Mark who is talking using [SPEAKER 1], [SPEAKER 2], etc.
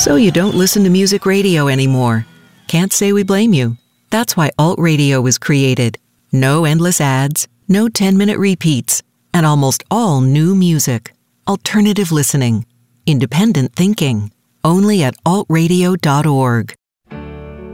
[SPEAKER 1] So you don't listen to music radio anymore. Can't say we blame you. That's why Alt Radio was created. No endless ads, no 10-minute repeats, and almost all new music. Alternative listening. Independent thinking. Only at altradio.org.